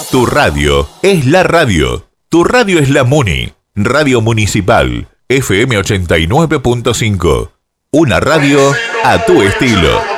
Tu radio es la radio. Tu radio es la Muni. Radio Municipal. FM 89.5. Una radio a tu estilo.